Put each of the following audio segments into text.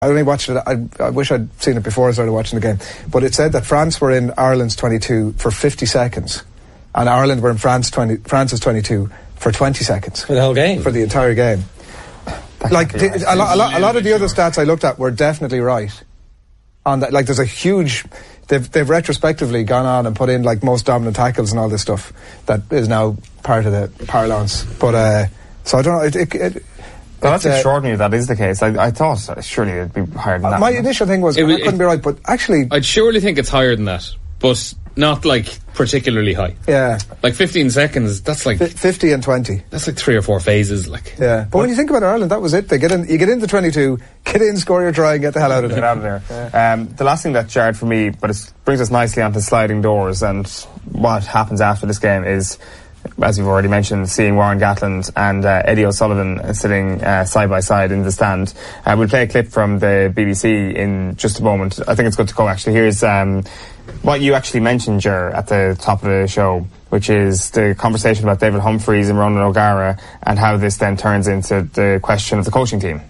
I only watched it. I wish I'd seen it before I started watching the game. But it said that France were in Ireland's 22 for 50 seconds, and Ireland were in France's 22 for 20 seconds for the whole game, for the entire game. Like a lot of the other stats I looked at were definitely right. On that, like there's a huge. They've retrospectively gone on and put in like most dominant tackles and all this stuff that is now part of the parlance. But so I don't know. Well, that's extraordinary if that is the case. I thought surely it'd be higher than that. My initial thing was, I couldn't be right, but actually... I'd surely think it's higher than that, but not, like, particularly high. Yeah. Like, 15 seconds, that's like... 50 and 20. That's like 3 or 4 phases, like. Yeah. But when you think about Ireland, that was it. You get in the 22, get in, score your try, and get the hell out of there. Get out of there. Yeah. The last thing that jarred for me, but it brings us nicely onto sliding doors, and what happens after this game is... As you've already mentioned, seeing Warren Gatland and Eddie O'Sullivan sitting side by side in the stand. We'll play a clip from the BBC in just a moment. I think it's good to go, actually. Here's what you actually mentioned, Ger, at the top of the show, which is the conversation about David Humphreys and Ronan O'Gara and how this then turns into the question of the coaching team.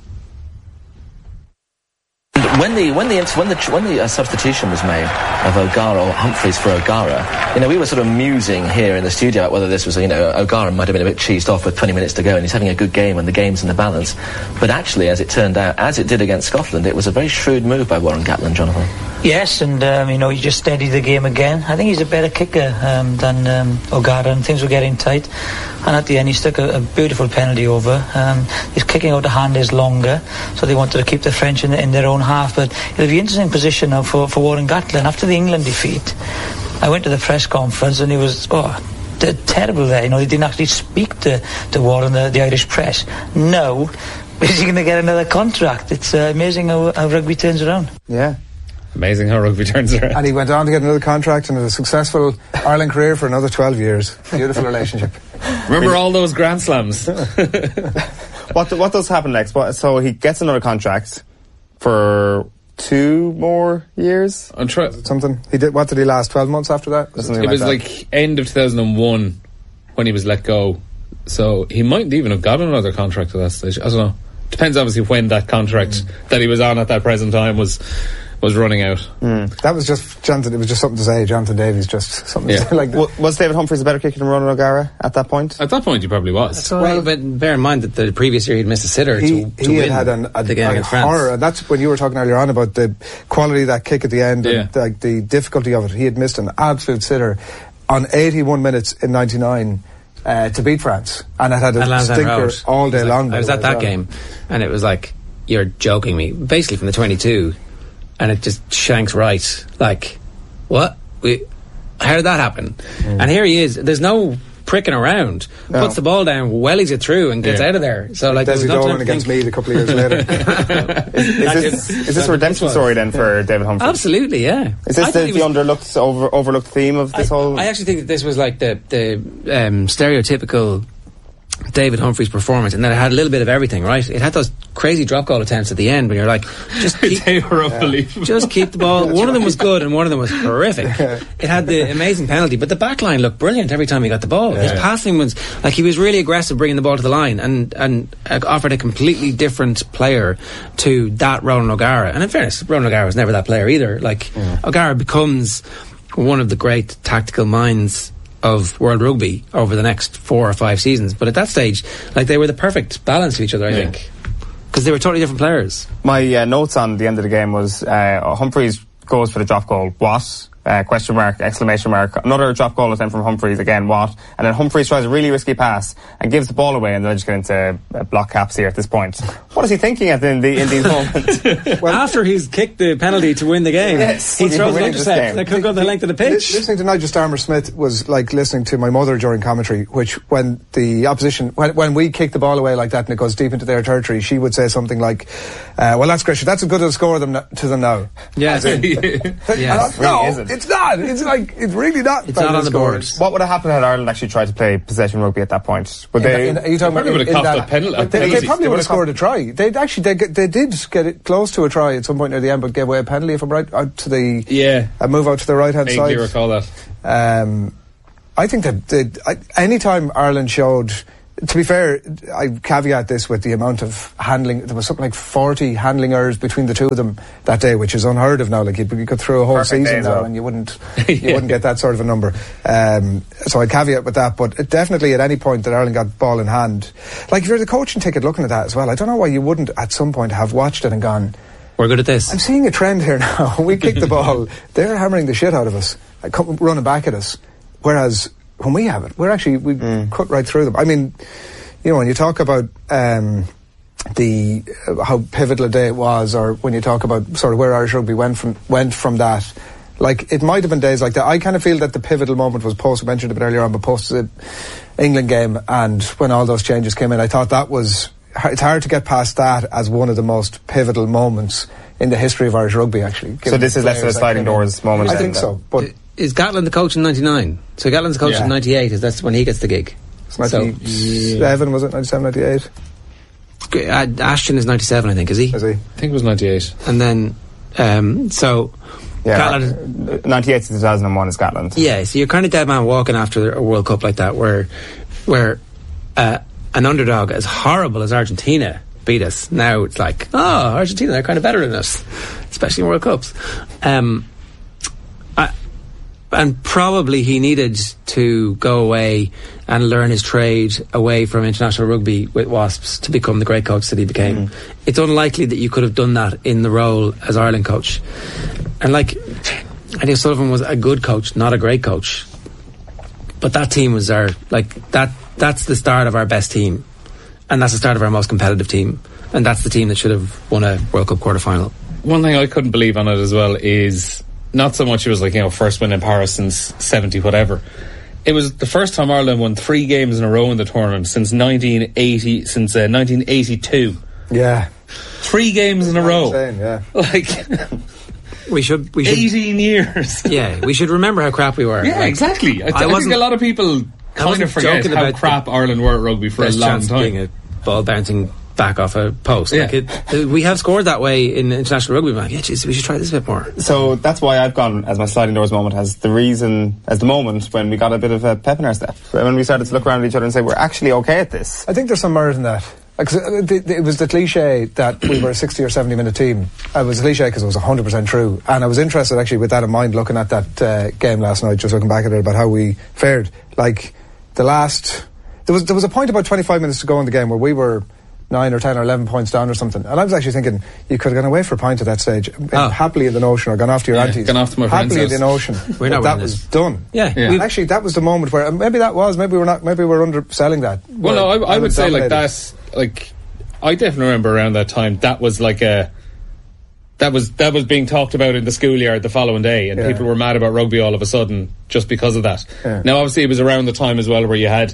When the substitution was made of O'Gara or Humphreys for O'Gara, we were sort of musing here in the studio about whether this was, O'Gara might have been a bit cheesed off with 20 minutes to go and he's having a good game and the game's in the balance. But actually, as it turned out, as it did against Scotland, it was a very shrewd move by Warren Gatland, Jonathan. Yes, and he just steadied the game again. I think he's a better kicker than O'Gara, and things were getting tight. And at the end, he stuck a beautiful penalty over. His kicking out of hand is longer, so they wanted to keep the French in their own half. But it'll be an interesting position now for Warren Gatland. After the England defeat, I went to the press conference, and he was terrible there. They didn't actually speak to Warren, the Irish press. Now, is he going to get another contract? It's amazing how rugby turns around. Yeah. Amazing how rugby turns around. And he went on to get another contract and a successful Ireland career for another 12 years. Beautiful relationship. Remember all those Grand Slams? What does happen next? So he gets another contract for 2 more years? Something. He did. What did he last? 12 months after that? It was like end of 2001 when he was let go. So he mightn't even have got another contract at that stage. I don't know. Depends obviously when that contract that he was on at that present time was running out. That was just Jonathan. It was just something to say. Jonathan Davies, just something to say like that. Was David Humphreys a better kicker than Ronan O'Gara at that point? At that point, he probably was. Well, but bear in mind that the previous year he'd missed a sitter to win had the game against France. Horror. And that's when you were talking earlier on about the quality of that kick at the end and the difficulty of it. He had missed an absolute sitter on 81 minutes in 99 to beat France, and it had a stinker all day long. I was at that game, and it was like, you're joking me. Basically from the 22. And it just shanks right. Like, what? How did that happen? And here he is. There's no pricking around. No. Puts the ball down, wellies it through, and gets out of there. So, like, Desi Dolan against Meath a couple of years later. Is this a redemption story then for David Humphreys? Absolutely, yeah. Is this the overlooked theme of this whole? I actually think that this was like the stereotypical David Humphreys performance, and then it had a little bit of everything, right? It had those crazy drop goal attempts at the end when you're like, just keep the ball. One of them was good and one of them was horrific. It had the amazing penalty, but the back line looked brilliant every time he got the ball. His passing was like, he was really aggressive bringing the ball to the line and offered a completely different player to that Ronan O'Gara. And in fairness, Ronan O'Gara was never that player either. Like, O'Gara becomes one of the great tactical minds of world rugby over the next 4 or 5 seasons, but at that stage, like, they were the perfect balance of each other, I think, because they were totally different players. My notes on the end of the game was Humphreys goes for the drop goal. What? Question mark, exclamation mark. Another drop goal attempt from Humphreys, again, what? And then Humphreys tries a really risky pass and gives the ball away, and then I just get into block caps here at this point. What is he thinking in these moments? Well, after he's kicked the penalty to win the game, he throws an intercept that could go the length of the pitch. Listening to Nigel Starmer-Smith was like listening to my mother during commentary, which when the opposition, when we kick the ball away like that and it goes deep into their territory, she would say something like, well, that's great, that's as good a score to them now. Yeah. No, it's not. It's like, it's really not. It's not on the board. What would have happened had Ireland actually tried to play possession rugby at that point? Would they? Are you talking about? Would have coughed a penalty. They probably would have scored a try. They did get it close to a try at some point near the end, but gave away a penalty, if I'm right, out to the move out to the right hand side. I recall that. I think that any time Ireland showed to be fair, I caveat this with the amount of handling. There was something like 40 handling errors between the two of them that day, which is unheard of now. Like you could through a whole season now, and you wouldn't get that sort of a number. So I caveat with that. But definitely, at any point that Ireland got ball in hand, like if you're the coaching ticket looking at that as well, I don't know why you wouldn't at some point have watched it and gone, we're good at this. I'm seeing a trend here now. We kick the ball, they're hammering the shit out of us, running back at us, whereas when we have it, we cut right through them. I mean, you know, when you talk about how pivotal a day it was, or when you talk about sort of where Irish rugby went from that, like it might have been days like that. I kind of feel that the pivotal moment was post, we mentioned a bit earlier on, but post the England game, and when all those changes came in, I thought that was, it's hard to get past that as one of the most pivotal moments in the history of Irish rugby, actually. So this is less of a sliding doors moment? I think so. But is Gatland the coach in 99? So Gatland's the coach in 98, that's when he gets the gig. 97, was it? 97, 98? Ashton is 97, I think, is he? I think it was 98. And then, Gatland, 98 to 2001 is Gatland. Yeah, so you're kind of dead man walking after a World Cup like that, where an underdog as horrible as Argentina beat us. Now it's like, Argentina, they're kind of better than us, especially in World Cups. And probably he needed to go away and learn his trade away from international rugby with Wasps to become the great coach that he became. It's unlikely that you could have done that in the role as Ireland coach. And like, Eddie O'Sullivan was a good coach, not a great coach. But that team was that's the start of our best team. And that's the start of our most competitive team. And that's the team that should have won a World Cup quarter-final. One thing I couldn't believe on it as well is not so much it was like, you know, first win in Paris since 70 whatever. It was the first time Ireland won 3 games in a row in the tournament since 1982. Yeah. 3 games in a row. Insane, yeah. Like we should 18 years. Yeah, we should remember how crap we were. Yeah, exactly. I think a lot of people kind of forget how crap Ireland were at rugby for a long time. Being a ball bouncing back off a post. Yeah. Like we have scored that way in international rugby. I'm like, yeah, geez, we should try this a bit more. So that's why I've gone as my sliding doors moment as the moment when we got a bit of a pep in our step. When we started to look around at each other and say, we're actually okay at this. I think there's some merit in that. It was the cliche that we were a 60 or 70 minute team. It was a cliche because it was 100% true. And I was interested actually with that in mind looking at that game last night, just looking back at it about how we fared. Like there was a point about 25 minutes to go in the game where we were 9 or 10 or 11 points down or something, and I was actually thinking you could have gone away for a pint at that stage, happily in the notion, or gone off to your aunties, gone off to my friend's happily in the notion. That was done. Actually that was the moment where maybe we're underselling that. Well, no, I would say like that. Like I definitely remember around that time that was like that was being talked about in the schoolyard the following day, and people were mad about rugby all of a sudden just because of that. Now obviously it was around the time as well where you had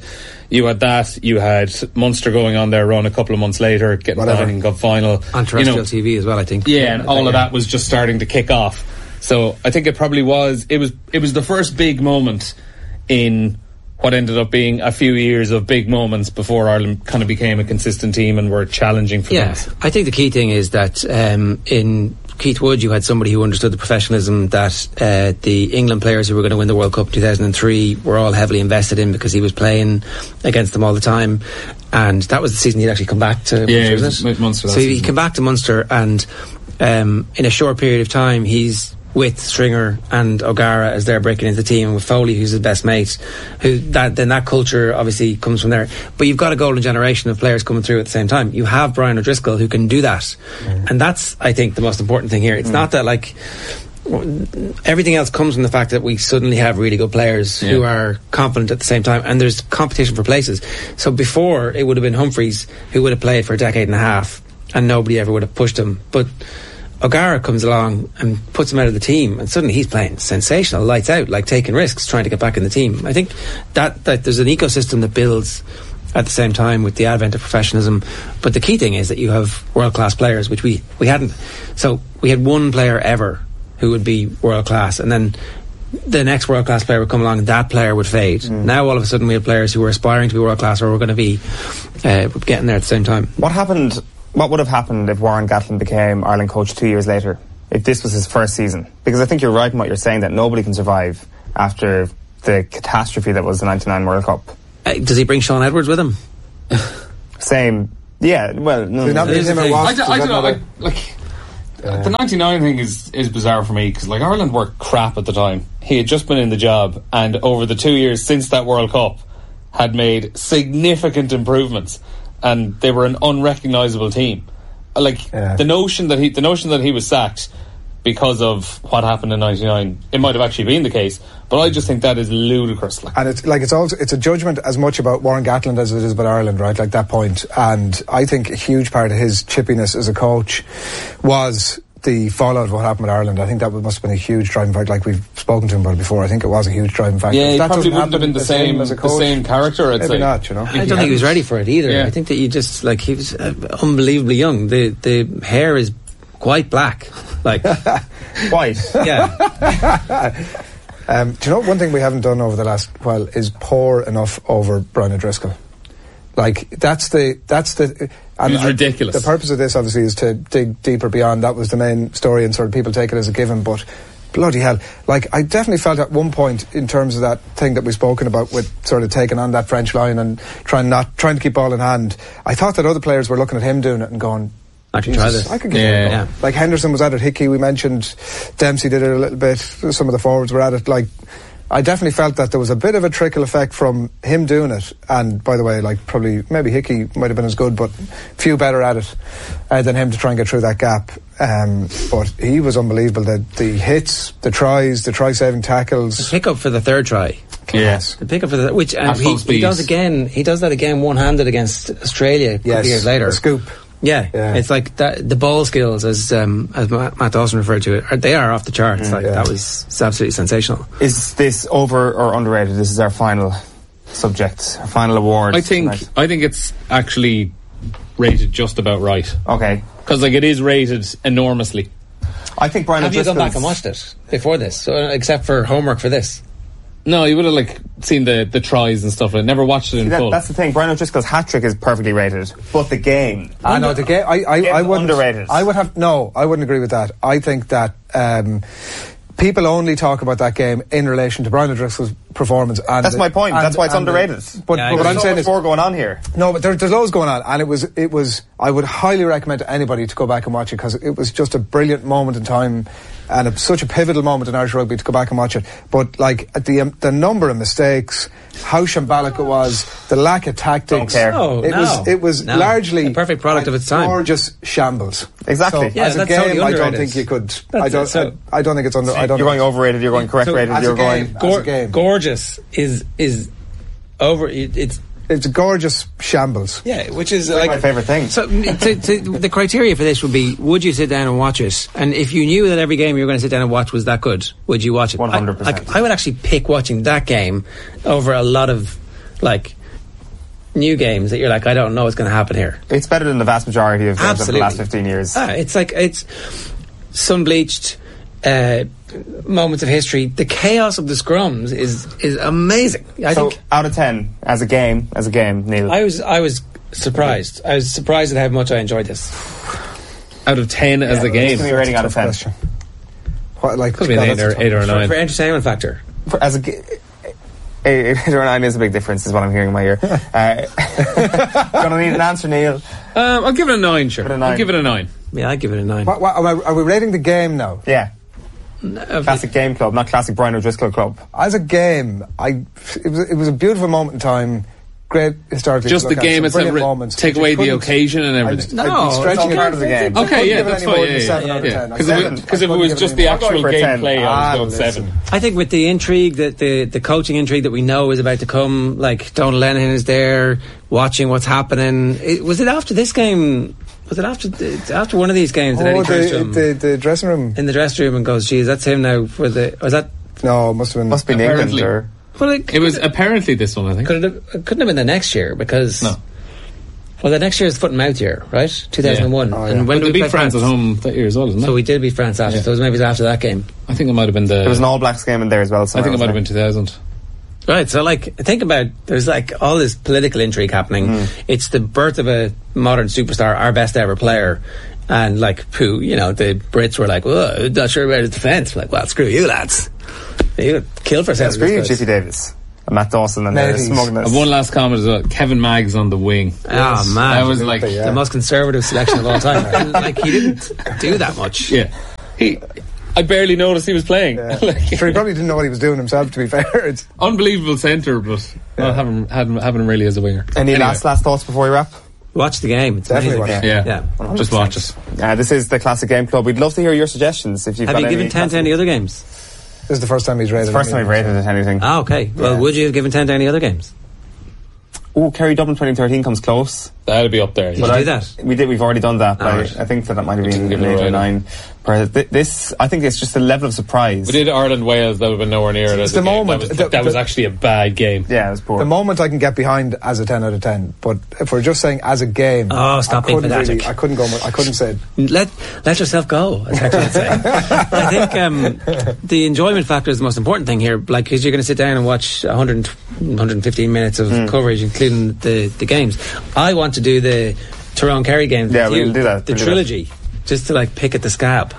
Munster going on their run a couple of months later, getting the Heineken Cup final on terrestrial TV as well, I think. And all of that was just starting to kick off. So I think it probably was the first big moment in what ended up being a few years of big moments before Ireland kind of became a consistent team and were challenging for things. I think the key thing is that in Keith Wood you had somebody who understood the professionalism that the England players who were going to win the World Cup 2003 were all heavily invested in, because he was playing against them all the time, and that was the season he'd actually come back to Munster. So he came back to Munster, and in a short period of time he's with Stringer and O'Gara as they're breaking into the team, with Foley, who's his best mate, then that culture obviously comes from there. But you've got a golden generation of players coming through at the same time. You have Brian O'Driscoll who can do that, and that's, I think, the most important thing here. It's not that like everything else comes from the fact that we suddenly have really good players who are confident at the same time, and there's competition for places. So before, it would have been Humphreys who would have played for a decade and a half, and nobody ever would have pushed him. But O'Gara comes along and puts him out of the team, and suddenly he's playing sensational, lights out, like taking risks, trying to get back in the team. I think that there's an ecosystem that builds at the same time with the advent of professionalism. But the key thing is that you have world-class players, which we hadn't. So we had one player ever who would be world-class, and then the next world-class player would come along and that player would fade. Now all of a sudden we have players who are aspiring to be world-class, or we're going to be getting there at the same time. What would have happened if Warren Gatland became Ireland coach 2 years later, if this was his first season? Because I think you're right in what you're saying, that nobody can survive after the catastrophe that was the 99 World Cup. Does he bring Sean Edwards with him? Same. Yeah, well, no. The 99 thing is bizarre for me because, like, Ireland were crap at the time. He had just been in the job, and over the 2 years since that World Cup, had made significant improvements, and they were an unrecognisable team. Like, the notion that he was sacked because of what happened in 99, it might have actually been the case, but I just think that is ludicrous. And it's a judgment as much about Warren Gatland as it is about Ireland, right? Like that point. And I think a huge part of his chippiness as a coach was the fallout of what happened with Ireland. I think that must have been a huge driving factor. Like we've spoken to him about it before, I think it was a huge driving factor. Yeah, he probably wouldn't have been the same character, I'd say. Not, you know. I don't think he was ready for it either. Yeah. I think that he just, like, he was unbelievably young. The hair is quite black. Like white. Yeah. Do you know one thing we haven't done over the last while is pour enough over Brian O'Driscoll. Like that's the and it was ridiculous. The purpose of this obviously is to dig deeper beyond. That was the main story, and sort of people take it as a given, but bloody hell, like I definitely felt at one point in terms of that thing that we've spoken about with sort of taking on that French line and trying to keep ball in hand, I thought that other players were looking at him doing it and going, I can try this. I could give it a go. Like Henderson was at it, Hickey we mentioned, Dempsey did it a little bit, some of the forwards were at it. Like I definitely felt that there was a bit of a trickle effect from him doing it, and by the way, like probably maybe Hickey might have been as good but few better at it than him to try and get through that gap, but he was unbelievable. The hits, the tries, the try saving tackles, the pick up for the third try. Yes, the pick up for which he does again. He does that again one-handed against Australia a couple years later. A scoop. Yeah, it's like that, the ball skills, as Matt Dawson referred to it, they are off the charts. That was absolutely sensational. Is this over or underrated? This is our final subject, our final award. I think it's actually rated just about right. Okay, because like it is rated enormously. I think Brian. Have you gone back and watched it before this, except for homework for this? No, you would have like seen the tries and stuff. I never watched it in full. That's the thing. Brian O'Driscoll's hat trick is perfectly rated, but the game. I know the game. I wouldn't underrated. I wouldn't agree with that. I think that people only talk about that game in relation to Brian O'Driscoll's performance. And that's my point. That's why it's underrated. But what I'm saying is more going on here. No, but there's loads going on, and it was. I would highly recommend to anybody to go back and watch it because it was just a brilliant moment in time. And such a pivotal moment in Irish rugby to go back and watch it. But like the number of mistakes, how shambolic it was, the lack of tactics. Don't care. It was largely a perfect product of its time. Gorgeous shambles. Exactly. So as a game, totally I don't think you could. I don't think it's under. I don't. You're going overrated. You're going correct rated. You're going gorgeous is over. It's a gorgeous shambles. Yeah, which is like my favourite thing. So the criteria for this would be, would you sit down and watch it? And if you knew that every game you were going to sit down and watch was that good, would you watch it? 100%. I would actually pick watching that game over a lot of like new games that you're like, I don't know what's going to happen here. It's better than the vast majority of games of the last 15 years. It's like, it's sun-bleached moments of history. The chaos of the scrums is amazing. I think out of 10 as a game, Neil. I was surprised. I was surprised at how much I enjoyed this. Out of 10 as a game. What's the rating out of 10? Question. What, like could be an 8 or a 9 for entertainment factor. As a 8 or 9 is a big difference, is what I'm hearing in my ear. Gonna need an answer, Neil. I'll give it a 9. Sure, I'll give it a 9. Yeah, I'd give it a 9. Are we rating the game now? Yeah. Classic game club, not classic Brian O'Driscoll club. As a game, it was a beautiful moment in time. Great historically. Just the game itself. Take away the occasion and everything. I'd be stretching it part of the game. Okay, yeah, that's fine. Because if it was just the actual gameplay, I would go 7. I think with the intrigue, that the coaching intrigue that we know is about to come, like Donald Lenihan is there watching what's happening. Was it after this game? Was it after one of these games that Eddie turns to him the dressing room? In the dressing room and goes, geez, that's him now for the... Was that... No, it must have been England or... Well, it was apparently this one, I think. Couldn't have been the next year because... No. Well, the next year is foot and mouth year, right? 2001. Yeah. And when did we beat France at home that year as well, isn't it? So we did beat France after. So it was maybe after that game. I think it might have been There was an All Blacks game in there as well. I think it might have been 2000. Right, so like, think about, there's like all this political intrigue happening. It's the birth of a modern superstar, our best ever player. And like, the Brits were like, well, I'm not sure about his defence. Like, well, screw you, lads. You killed for a second. Screw you, Chippy Davis. Matt Dawson and their smugness. And one last comment as well. Kevin Maggs on the wing. Oh man, that was like the most conservative selection of all time. Like he didn't do that much. Yeah, I barely noticed he was playing. Yeah. He probably didn't know what he was doing himself, to be fair. It's unbelievable centre, but not having him really as a winger. Any last thoughts before we wrap? Watch the game. It's definitely amazing. Yeah. Just watch it. This is the Classic Game Club. We'd love to hear your suggestions. If you've have got you given 10 to any other games? This is the first time he's rated. It's the first time I've rated it anything. Ah, okay. Well, would you have given 10 to any other games? Oh, Kerry Dublin 2013 comes close. That'll be up there. Did you do that? We've already done that. But I think that might have been 8 or 9. This, I think it's just a level of surprise. We did Ireland-Wales, that would have been nowhere near it. It's the moment. That was actually a bad game. Yeah, it was poor. The moment I can get behind as a 10 out of 10, but if we're just saying as a game, stop being pedantic. I couldn't say it. Let yourself go, as Hector would say. I think the enjoyment factor is the most important thing here. Like, because you're going to sit down and watch 115 minutes of coverage, including the games. I want to do the Tyrone Kerry games. Yeah, we'll do that. The trilogy. Just to like pick at the scab.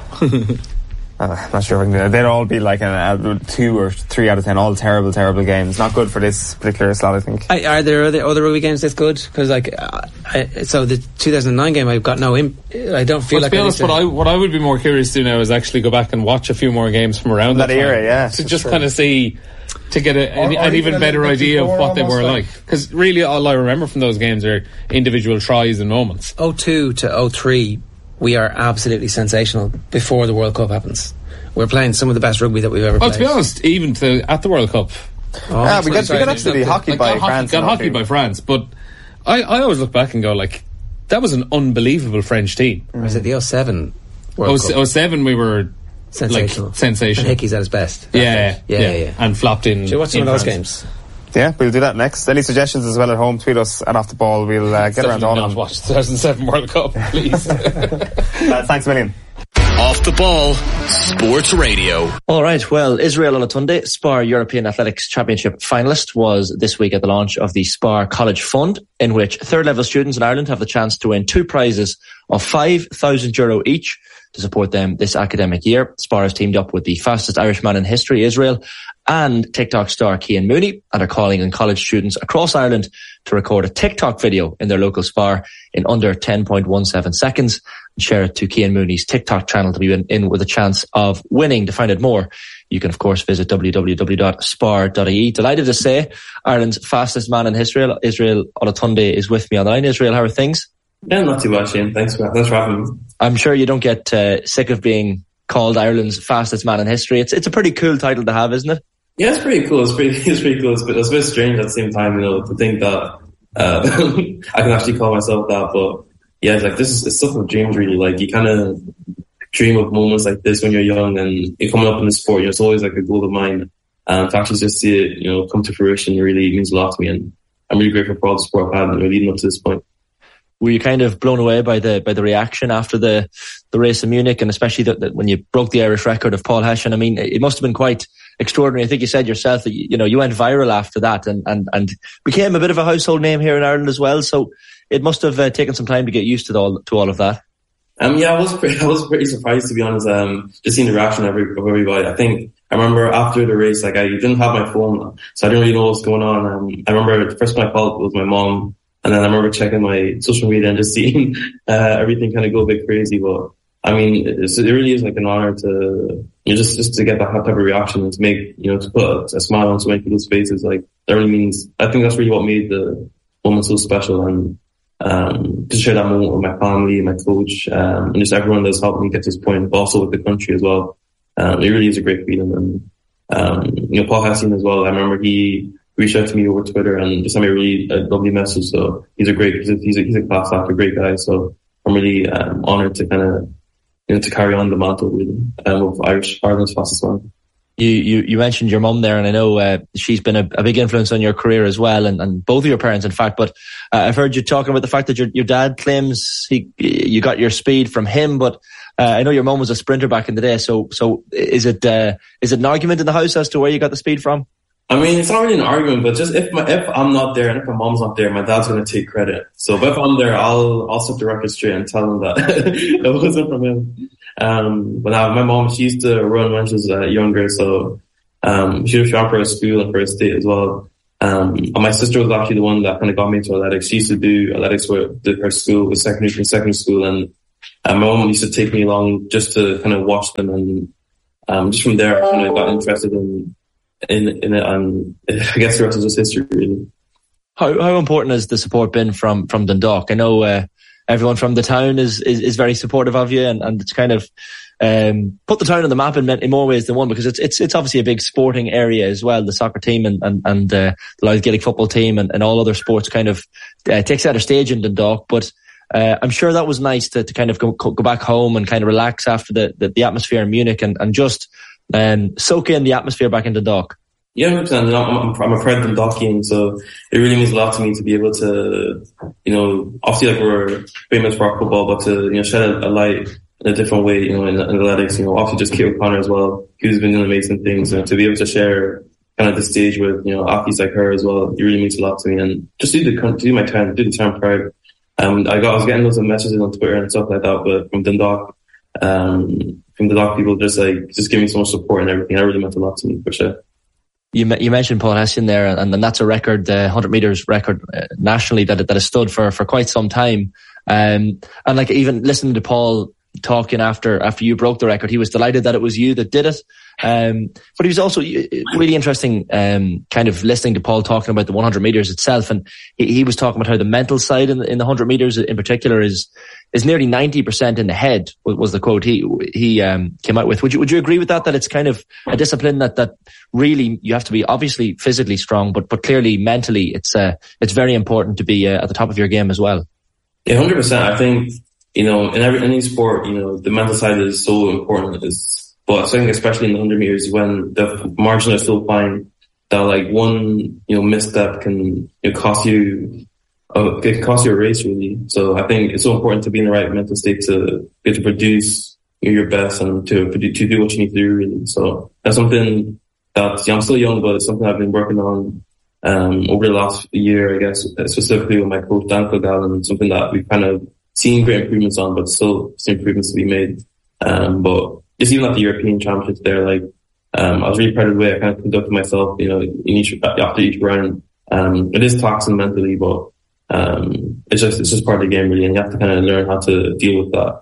I'm not sure if I can do that. They'd all be like a 2 or 3 out of 10, all terrible games. Not good for this particular slot, I think. Are there other rugby games that's good? Because so the 2009 game, I've got I don't feel like. To be honest, what I would be more curious to do now is actually go back and watch a few more games from around that era. Yeah, to just kind of see. To get an even better idea of what they were like. Because really all I remember from those games are individual tries and moments. 02 to 03, we are absolutely sensational before the World Cup happens. We're playing some of the best rugby that we've ever played. To be honest, even at the World Cup. We got absolutely hockeyed by France. Got hockeyed by France, but I always look back and go, like, that was an unbelievable French team. Or is it the 07 World Cup? 07 we were... Sensational. Like, sensational. And Hickey's at his best. Yeah. And flopped in. So what's some of those games? Yeah, we'll do that next. Any suggestions as well at home, tweet us at Off the Ball. We'll get around to all of them. Not watch the 2007 World Cup, please. Thanks a million. Off the Ball Sports Radio. All right, well, Israel Olatunde, SPAR European Athletics Championship finalist, was this week at the launch of the SPAR College Fund, in which third level students in Ireland have the chance to win 2 prizes of €5,000 each to support them this academic year. SPAR has teamed up with the fastest Irishman in history, Israel, and TikTok star Cian Mooney, and are calling on college students across Ireland to record a TikTok video in their local SPAR in under 10.17 seconds and share it to Cian Mooney's TikTok channel to be in with a chance of winning. To find out more, you can of course visit www.spar.ie. Delighted to say Ireland's fastest man in history, Israel Olatunde, is with me on the line. Israel, how are things? Yeah, not too bad, Shane. Thanks for having me. I'm sure you don't get sick of being called Ireland's fastest man in history. It's a pretty cool title to have, isn't it? Yeah, it's pretty cool. It's pretty cool. It's a bit strange at the same time, to think that I can actually call myself that. But yeah, it's like it's stuff of dreams, really. Like, you kind of dream of moments like this when you're young, and you're coming up in the sport. It's always like a goal of mine. And to actually just see it, come to fruition, really means a lot to me. And I'm really grateful for all the support I've had leading up to this point. Were you kind of blown away by the reaction after the race in Munich, and especially that when you broke the Irish record of Paul Hession? I mean, it must have been quite extraordinary. I think you said yourself that you went viral after that and became a bit of a household name here in Ireland as well. So it must have taken some time to get used to all of that. Yeah, I was pretty surprised, to be honest. Just seeing the reaction of everybody. I think I remember after the race, like, I didn't have my phone, so I didn't really know what was going on. I remember the first one I called was my mom. And then I remember checking my social media and just seeing everything kind of go a bit crazy. But I mean, it really is like an honor to just to get that type of reaction and to make to put a smile on so many people's faces. Like, that really means. I think that's really what made the moment so special. And to share that moment with my family, my coach, and just everyone that's helped me get to this point, but also with the country as well. It really is a great feeling. And Paul Hession as well. I remember he reached out to me over Twitter and just sent me a really lovely message. So he's a class act, a great guy. So I'm really honoured to kind of to carry on the mantle really of Ireland's fastest man. You mentioned your mum there, and I know she's been a big influence on your career as well, and both of your parents, in fact. But I've heard you talking about the fact that your dad claims you got your speed from him, but I know your mum was a sprinter back in the day. So is it an argument in the house as to where you got the speed from? I mean, it's not really an argument, but just if I'm not there and if my mom's not there, my dad's going to take credit. So if I'm there, I'll set the record straight and tell him that it wasn't from him. But now my mom, she used to run when she was younger, so she was shot for her school and for her state as well. And my sister was actually the one that kind of got me into athletics. She used to do athletics with her school, with secondary school, and my mom used to take me along just to kind of watch them, and just from there I kind of got interested in it, and I guess the rest is just history, really. How important has the support been from Dundalk? I know everyone from the town is very supportive of you, and it's kind of put the town on the map in more ways than one, because it's obviously a big sporting area as well. The soccer team and the Louth Gaelic football team and all other sports kind of takes center stage in Dundalk. But I'm sure that was nice to kind of go back home and kind of relax after the atmosphere in Munich and just soak in the atmosphere back in Dundalk. Yeah, 100%. I'm a proud Dundalkian, so it really means a lot to me to be able to, obviously like we're famous for our football, but to, shed a light in a different way, in athletics, obviously just Kate O'Connor as well, who's been doing amazing things, to be able to share kind of the stage with, athletes like her as well, it really means a lot to me, and just do the town proud. I was getting loads of messages on Twitter and stuff like that, but from Dundalk people just give me so much support and everything. That really meant a lot to me, for sure. You mentioned Paul Hessian there, and that's a record, 100 meters record nationally that has stood for quite some time. And like even listening to Paul talking after you broke the record, he was delighted that it was you that did it. But he was also really interesting, kind of listening to Paul talking about the 100 meters itself. And he was talking about how the mental side in the 100 meters in particular is nearly 90% in the head, was the quote he came out with. Would you agree with that it's kind of a discipline that really you have to be obviously physically strong, but clearly mentally it's very important to be at the top of your game as well? Yeah, 100%. I think, in any sport, the mental side is so important. But I think especially in the 100 meters when the margin is so fine that like one, misstep can cost you a race, really. So I think it's so important to be in the right mental state to get to produce your best and to do what you need to do, really. So that's something that I'm still young, but it's something I've been working on over the last year, I guess, specifically with my coach Dan Kilgallen, something that we've kind of seen great improvements on, but still some improvements to be made. But just even at the European Championships there, I was really proud of the way I kind of conducted myself, after each round. It is taxing mentally, but it's just part of the game, really, and you have to kind of learn how to deal with that,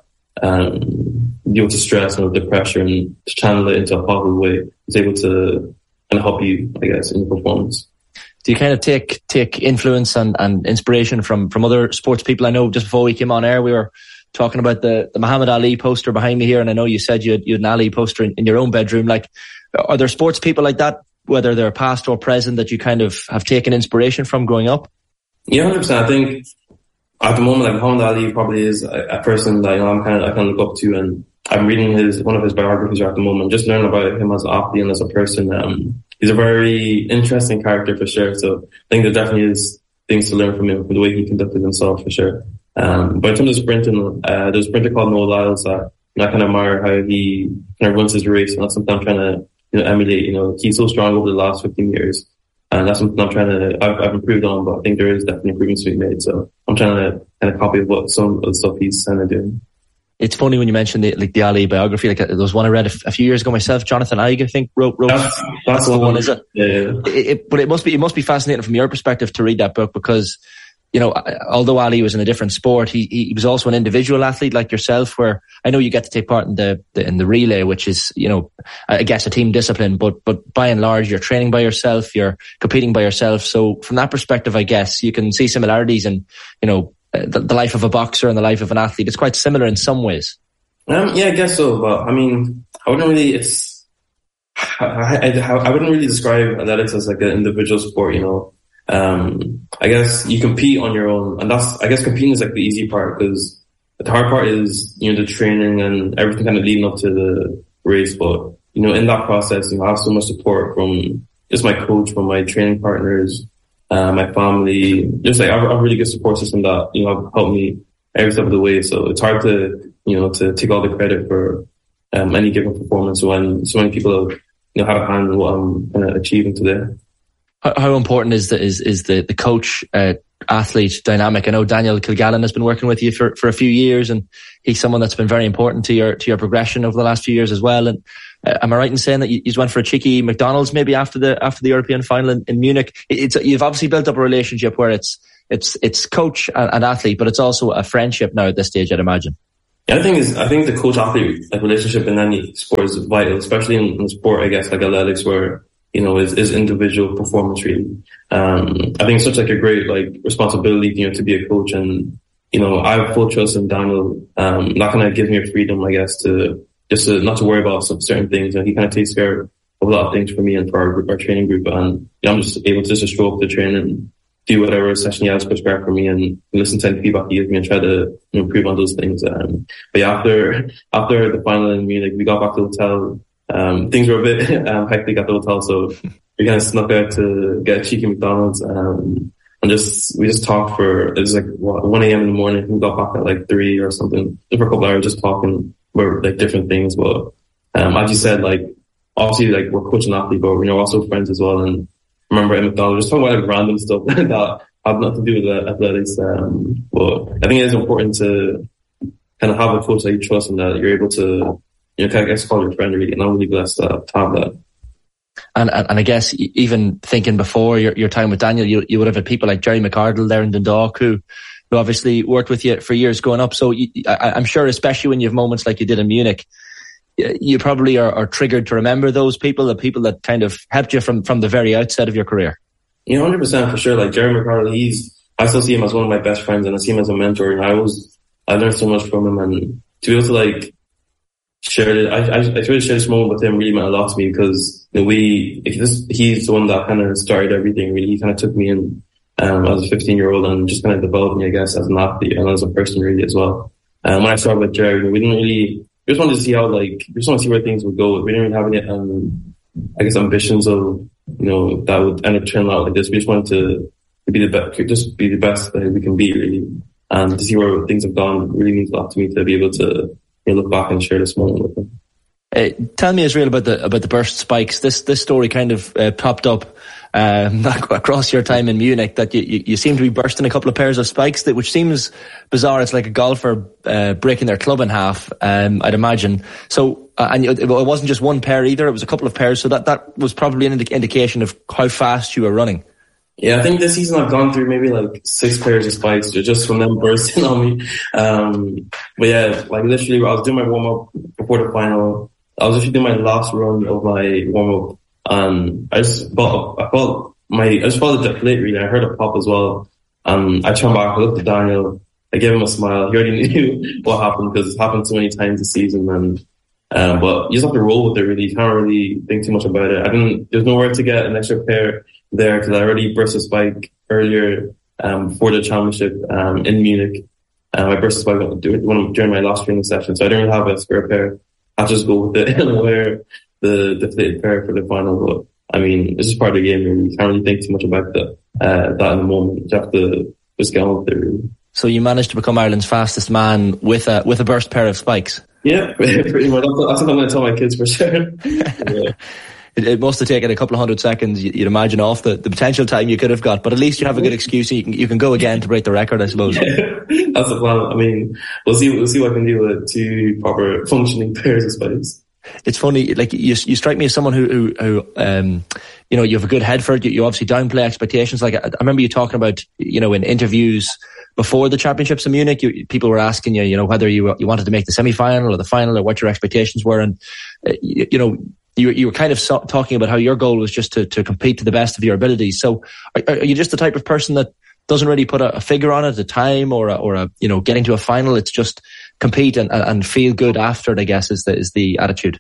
deal with the stress and with the pressure, and to channel it into a positive way. It's able to kind of help you, I guess, in your performance. Do you kind of take influence and inspiration from other sports people? I know just before we came on air, we were talking about the Muhammad Ali poster behind me here, and I know you said you had an Ali poster in your own bedroom. Like, are there sports people like that, whether they're past or present, that you kind of have taken inspiration from growing up? Yeah, 100%. I think at the moment, Muhammad Ali probably is a person that I kind of look up to, and I'm reading one of his biographies at the moment, just learning about him as an athlete and as a person. He's a very interesting character, for sure. So I think there definitely is things to learn from him, for the way he conducted himself, for sure. But in terms of sprinting, there's a sprinter called Noah Lyles that I kind of admire how he kind of runs his race, and that's something I'm trying to emulate. He's so strong over the last 15 years, and that's something I've improved on, but I think there is definitely improvements to be made. So I'm trying to kind of copy some of the stuff he's kind of doing. It's funny when you mentioned the Ali biography. Like, there was one I read a few years ago myself. Jonathan Eig, I think, wrote. That's the one, is it? Yeah. But it must be fascinating from your perspective to read that book, because although Ali was in a different sport, he was also an individual athlete like yourself. Where I know you get to take part in the relay, which is I guess a team discipline. But by and large, you're training by yourself, you're competing by yourself. So from that perspective, I guess you can see similarities in the life of a boxer and the life of an athlete. It's quite similar in some ways. Yeah, I guess so. But I mean, I wouldn't really describe athletics as like an individual sport. I guess you compete on your own, and I guess competing is like the easy part, because the hard part is the training and everything kind of leading up to the race. But in that process, I have so much support from just my coach, from my training partners, my family. Just I have a really good support system that have helped me every step of the way. So it's hard to to take all the credit for any given performance when so many people have had a hand in what I'm kind of achieving today. How important is the coach athlete dynamic? I know Daniel Kilgallen has been working with you for a few years, and he's someone that's been very important to your progression over the last few years as well. And Am I right in saying that you went for a cheeky McDonald's maybe after the European final in Munich? You've obviously built up a relationship where it's coach and athlete, but it's also a friendship now at this stage, I'd imagine. Yeah, I think the coach-athlete relationship in any sport is vital, especially in sport, I guess, like athletics, where, is individual performance really. I think it's such like a great, like, responsibility, to be a coach, and, I have full trust in Daniel. That kind of gives me a freedom, I guess, to not to worry about some certain things, and he kind of takes care of a lot of things for me and for our training group, and I'm just able to just show up to train and do whatever session he has prescribed for me and listen to any feedback he gives me and try to improve on those things. But yeah, after the final in Munich, we got back to the hotel. Things were a bit hectic at the hotel, so we kind of snuck out to get a cheeky McDonald's, and we just talked it was like 1 a.m. in the morning. We got back at like 3 or something, just for a couple hours, just talking about like different things. But as you said, like obviously like we're coach and athlete, but we're also friends as well. And remember at McDonald's, just talking about like random stuff that have nothing to do with athletics. But I think it is important to kind of have a coach that you trust and that you're able to, kind of call your friend really. And I'm really blessed to have that. And I guess even thinking before your time with Daniel, you would have had people like Jerry McArdle there in Dundalk who obviously worked with you for years growing up. So I'm sure, especially when you have moments like you did in Munich, you probably are triggered to remember those people, the people that kind of helped you from the very outset of your career. 100% for sure. Like Jerry McArdle, I still see him as one of my best friends, and I see him as a mentor. And I learned so much from him, and to be able to like share it, I really share this moment with him really meant a lot to me, because he's the one that kind of started everything. Really, he kind of took me in as a 15-year-old and just kind of developed me, I guess, as an athlete and as a person really as well. When I started with Jerry, we just wanted to see we just want to see where things would go. We didn't really have any, I guess, ambitions of, that would end up turning out like this. We just wanted to be the best that we can be, really. And to see where things have gone really means a lot to me, to be able to look back and share this moment with them. Tell me, Israel, about the burst spikes. This story kind of popped up across your time in Munich, that you seem to be bursting a couple of pairs of spikes, which seems bizarre. It's like a golfer breaking their club in half, I'd imagine. So, and it wasn't just one pair either, it was a couple of pairs, so that was probably an indication of how fast you were running. Yeah, I think this season I've gone through maybe like 6 pairs of spikes just from them bursting on me. But yeah, like literally I was doing my warm-up before the final. I was actually doing my last run of my warm-up, and I just felt it deflate really. I heard a pop as well. I turned back, I looked at Daniel, I gave him a smile. He already knew what happened, because it's happened so many times this season, and but you just have to roll with it really. You can't really think too much about it. There's nowhere to get an extra pair there, because I already burst a spike earlier before the championship in Munich. I burst a spike during my last training session, so I didn't really have a spare pair. I'll just go with it and wear the deflated pair for the final. But I mean, it's just part of the game, really. You can't really think too much about that in the moment. You have to just get on with it, really. So you managed to become Ireland's fastest man with a burst pair of spikes? Yeah, pretty much. That's what I'm going to tell my kids for sure. Yeah. It must have taken a couple of 100 seconds, you'd imagine, off the potential time you could have got. But at least you have a good excuse, and you can go again to break the record, I suppose. Yeah, that's the plan. I mean, we'll see what I can do with 2 proper functioning pairs of spikes. It's funny, like you strike me as someone who you have a good head for it. You obviously downplay expectations. Like I remember you talking about, in interviews before the championships in Munich, people were asking you, whether you wanted to make the semi-final or the final, or what your expectations were, and you were kind of talking about how your goal was just to compete to the best of your abilities. So are you just the type of person that doesn't really put a figure on it, a time or a getting to a final? It's just compete and feel good after it, I guess, is the attitude.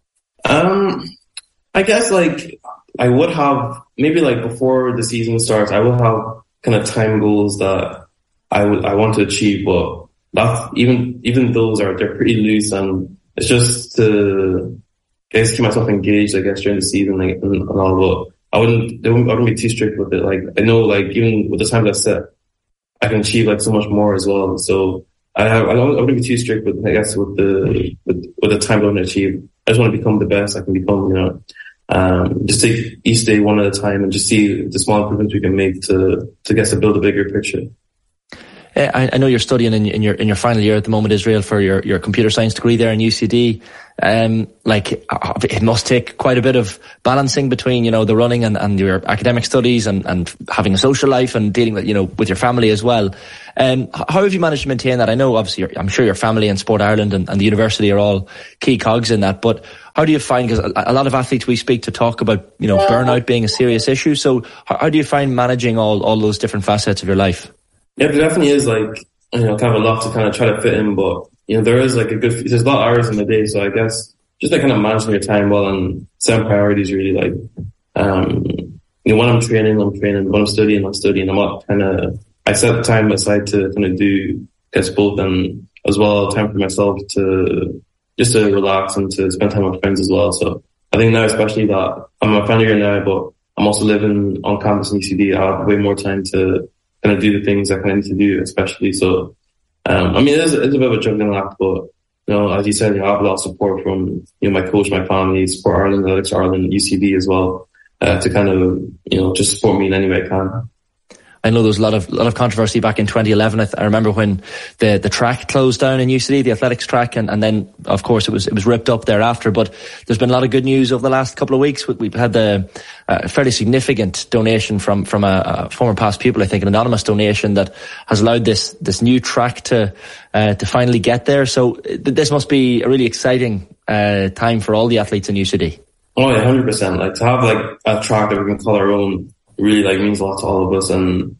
I guess like I would have, maybe like before the season starts, I will have kind of time goals that I want to achieve, but that's even those they're pretty loose, and it's just to keep myself engaged, I guess, during the season and all. But I wouldn't be too strict with it. Like I know, like even with the time that's set, I can achieve like so much more as well. So I wouldn't be too strict with, I guess, with the time I want to achieve. I just want to become the best I can become. Just take each day one at a time and just see the small improvements we can make to build a bigger picture. I know you're studying in your final year at the moment, Israel, for your computer science degree there in UCD. It must take quite a bit of balancing between, the running and your academic studies and having a social life and dealing with, with your family as well. How have you managed to maintain that? I know, obviously, I'm sure your family and Sport Ireland and the university are all key cogs in that, but how do you find, because a lot of athletes we speak to talk about, burnout being a serious issue. So how do you find managing all those different facets of your life? Yeah, there definitely is kind of a lot to kind of try to fit in, but there is there's a lot of hours in the day, so I guess just kind of managing your time well and setting priorities really. When I'm training, when I'm studying, I'm up I set time aside to kind of do both, and as well time for myself to relax and to spend time with friends as well. So I think now, especially that I'm a final year now, but I'm also living on campus in UCD, I have way more time to kind of do the things I kind of need to do, especially. So, it's a bit of a juggling act, but, as you said, I have a lot of support from, my coach, my family, Sport Ireland, Athletics Ireland, UCD as well, to kind of, just support me in any way I can. I know there was a lot of controversy back in 2011. I remember when the track closed down in UCD, the athletics track, and then of course it was ripped up thereafter. But there's been a lot of good news over the last couple of weeks. We've had the fairly significant donation from a former past pupil, I think, an anonymous donation that has allowed this new track to finally get there. So this must be a really exciting time for all the athletes in UCD. Oh yeah, 100%. To have a track that we can call our own really means a lot to all of us, and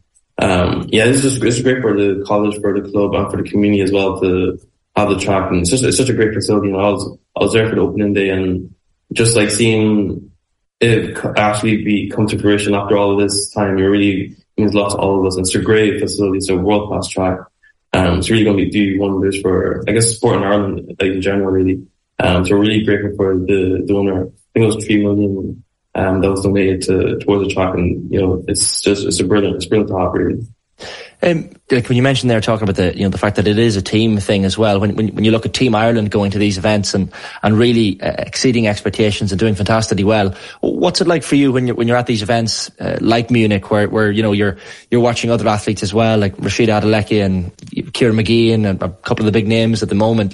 it's great for the college, for the club, and for the community as well to have the track. And it's such a great facility. I was there for the opening day, and just seeing it actually come to fruition after all of this time, it really means a lot to all of us. And it's a great facility. It's a world class track. It's really going to do wonders for, I guess, sport in Ireland in general, really. So we're really grateful for the donor. I think it was $3 million. That was donated towards the track, and it's brilliant to have, really. When you mentioned there, talking about the fact that it is a team thing as well. When you look at Team Ireland going to these events and really exceeding expectations and doing fantastically well, what's it like for you when you're at these events like Munich, where you're watching other athletes as well, like Rashida Adeleke and Kieran McGee and a couple of the big names at the moment?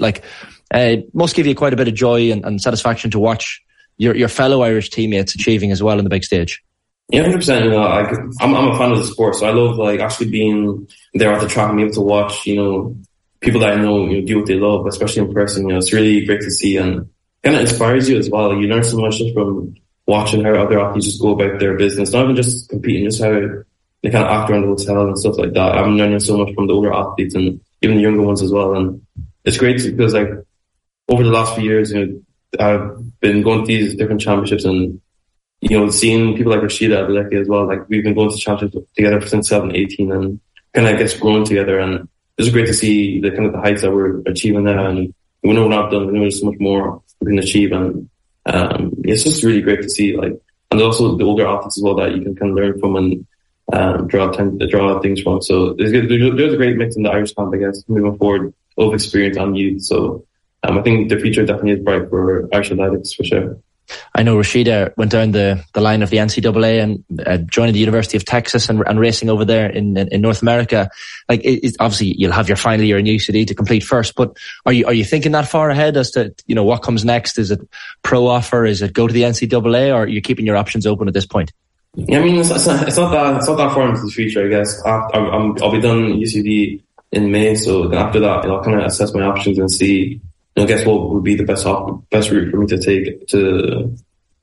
It must give you quite a bit of joy and satisfaction to watch your fellow Irish teammates achieving as well on the big stage. Yeah, 100%. I'm a fan of the sport, so I love actually being there at the track and being able to watch, people that I know, do what they love, especially in person. It's really great to see, and kind of inspires you as well. You learn so much just from watching how other athletes just go about their business, not even just competing, just how they kind of act around the hotel and stuff like that. I'm learning so much from the older athletes and even the younger ones as well, and it's great because over the last few years, I've been going to these different championships and, seeing people like Rashida Adeleke as well. We've been going to championships together since 2018 and kind of gets growing together. And it's great to see the kind of the heights that we're achieving now. And we know we're not done. We know there's so much more we can achieve. And, it's just really great to see, and also the older athletes as well that you can kind of learn from and, draw things from. So there's a great mix in the Irish camp, I guess, moving forward, of experience and youth. So, I think the future definitely is bright for Irish athletics for sure. I know Rashida went down the line of the NCAA and joined the University of Texas and racing over there in North America. Obviously you'll have your final year in UCD to complete first, but are you thinking that far ahead as to, what comes next? Is it pro offer? Is it go to the NCAA, or are you keeping your options open at this point? Yeah, it's not that far into the future, I guess. I'll be done UCD in May, so then after that, I'll kind of assess my options and see, guess what would be the best route for me to take to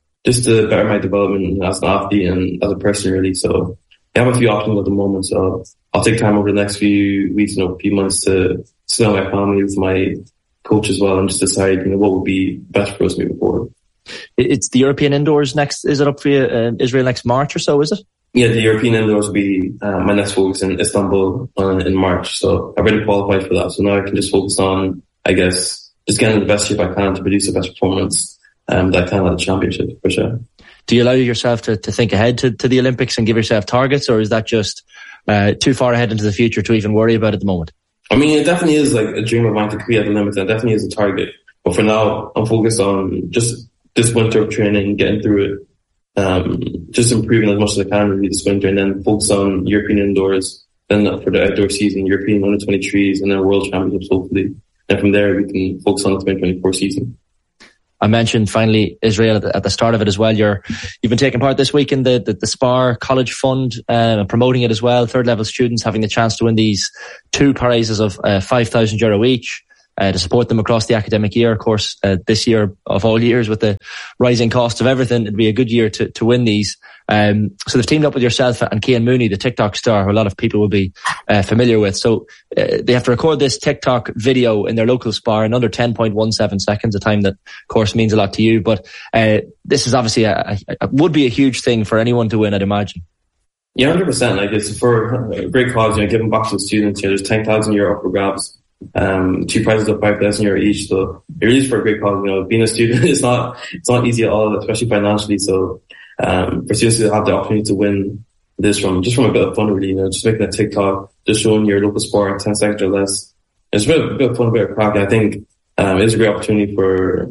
better my development as an athlete and as a person, really. So I have a few options at the moment, so I'll take time over the next few weeks, few months to sit down with my family, with my coach as well, and just decide, what would be best for us moving forward. It's the European Indoors next. Is it up for you, Israel, next March or so, is it? Yeah, the European Indoors will be my next focus in Istanbul in March. So I've already qualified for that. So now I can just focus on, I guess, just getting the best shape I can to produce the best performance that I can at the championship, for sure. Do you allow yourself to think ahead to the Olympics and give yourself targets, or is that just too far ahead into the future to even worry about at the moment? It definitely is a dream of mine to create the limits, and it definitely is a target. But for now, I'm focused on just this winter of training, getting through it, just improving as much as I can really this winter, and then focus on European Indoors, then for the outdoor season, European under-23s, and then World Championships, hopefully. And from there, we can focus on the 2024 season. I mentioned finally Israel at the start of it as well. You've been taking part this week in the SPAR College Fund, promoting it as well. Third level students having the chance to win these 2 prizes of €5,000 each. To support them across the academic year. Of course, this year of all years with the rising cost of everything, it'd be a good year to win these. So they've teamed up with yourself and Cian Mooney, the TikTok star, who a lot of people will be familiar with. So they have to record this TikTok video in their local SPAR in under 10.17 seconds, a time that, of course, means a lot to you. But this is obviously would be a huge thing for anyone to win, I'd imagine. Yeah, 100%. Like, it's for a great cause, giving back to the students. There's €10,000 up for grabs. 2 prizes of €5,000 each, so it really is for a great cause. Being a student it's not easy at all, especially financially. So for students to have the opportunity to win this from a bit of fun, really, just making a TikTok, just showing your local sport 10 seconds or less. It's a bit of fun, a bit of crack. I think it is a great opportunity for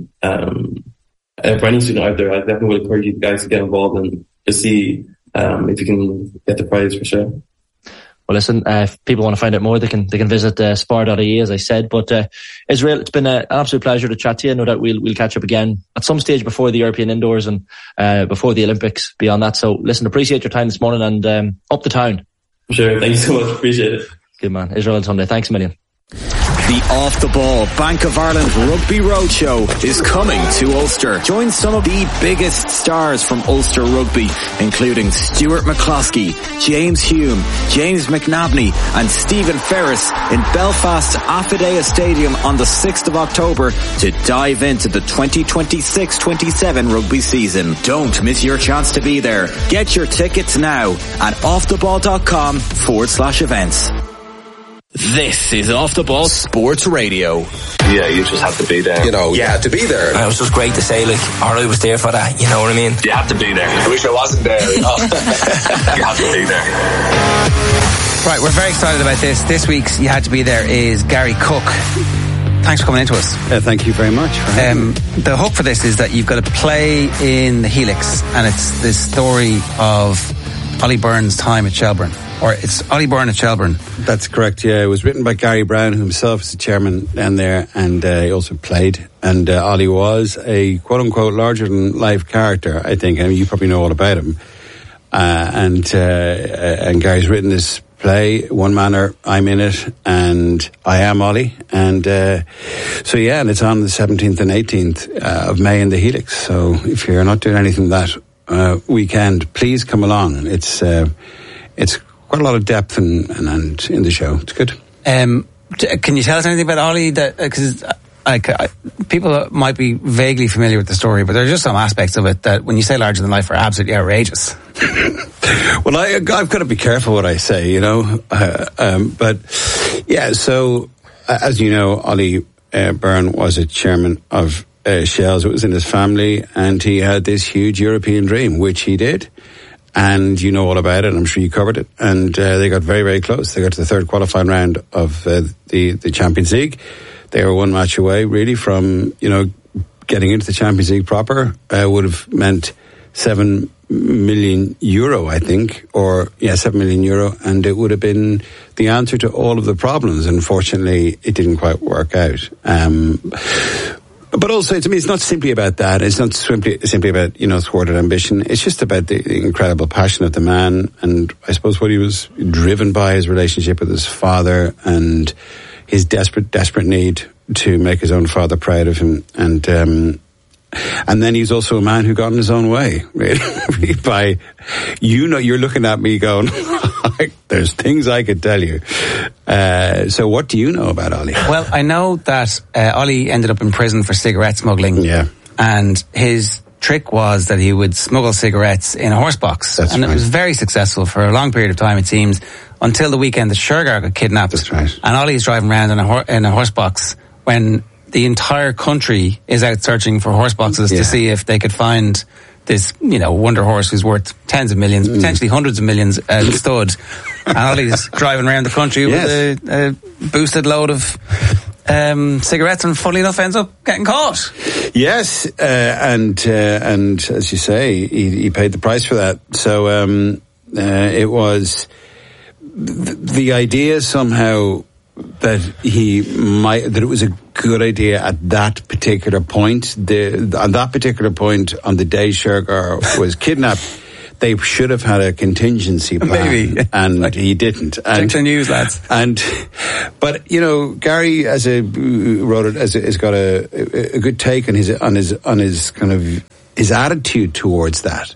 any student out there. I definitely would encourage you guys to get involved and to see if you can get the prize for sure. Well, listen, if people want to find out more, they can visit spar.ie, as I said. But Israel, it's been an absolute pleasure to chat to you. No doubt we'll catch up again at some stage before the European Indoors and before the Olympics beyond that. So listen, appreciate your time this morning and up the town. Sure, thank you so much. Appreciate it. Good man. Israel on Sunday. Thanks a million. The Off the Ball Bank of Ireland Rugby Roadshow is coming to Ulster. Join some of the biggest stars from Ulster Rugby, including Stuart McCloskey, James Hume, James McNabney and Stephen Ferris in Belfast Affidea Stadium on the 6th of October to dive into the 2026-27 rugby season. Don't miss your chance to be there. Get your tickets now at offtheball.com/events. This is Off the Ball Sports Radio. Yeah, you just have to be there. You had to be there. And it was just great to say, Arlo was there for that, you know what I mean? You have to be there. I wish I wasn't there. You have to be there. Right, we're very excited about this. This week's You Had to Be There is Gary Cook. Thanks for coming into us. Thank you very much. The hook for this is that you've got to play in the Helix, and it's this story of Ollie Byrne's time at Shelbourne. Or it's Ollie Byrne at Shelbourne. That's correct, yeah. It was written by Gary Brown, who himself is the chairman down there, and he also played. And Ollie was a quote-unquote larger-than-life character, I think. I mean, you probably know all about him. And Gary's written this play, One Manor, I'm in it, and I am Ollie. And and it's on the 17th and 18th of May in the Helix. So if you're not doing anything that weekend, please come along. It's quite a lot of depth and in the show. It's good. Can you tell us anything about Ollie? Because people might be vaguely familiar with the story, but there are just some aspects of it that, when you say larger than life, are absolutely outrageous. Well, I've got to be careful what I say, but yeah. So as you know, Ollie Byrne was a chairman of Shells. It was in his family, and he had this huge European dream, which he did. And you know all about it. I'm sure you covered it. And they got very, very close. They got to the third qualifying round of the Champions League. They were one match away, really, from getting into the Champions League proper. Would have meant €7 million, I think, €7 million, and it would have been the answer to all of the problems. Unfortunately, it didn't quite work out. But also, to me, it's not simply about that. It's not simply about, thwarted ambition. It's just about the incredible passion of the man, and I suppose what he was driven by, his relationship with his father and his desperate need to make his own father proud of him. And then he's also a man who got in his own way, really. By, you're looking at me going, there's things I could tell you. So what do you know about Ollie? Well, I know that Ollie ended up in prison for cigarette smuggling. Yeah. And his trick was that he would smuggle cigarettes in a horse box. That's and right. It was very successful for a long period of time, it seems, until the weekend that Shergar got kidnapped. That's right. And Ollie's driving around in a horse box when the entire country is out searching for horse boxes to see if they could find this, wonder horse who's worth tens of millions, potentially hundreds of millions, stud. And Ollie's driving around the country with a boosted load of cigarettes, and funnily enough ends up getting caught. Yes, and as you say, he paid the price for that. So it was the idea somehow that that it was a good idea at that particular point. On that particular point, on the day Shergar was kidnapped, they should have had a contingency plan. Maybe. And he didn't. Check the news, lads. But Gary, as wrote it, has got a good take on his kind of his attitude towards that.